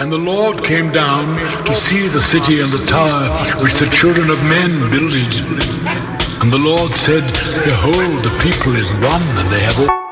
And the Lord came down to see the city and the tower which the children of men builded. And the Lord said, Behold, the people is one, and they have all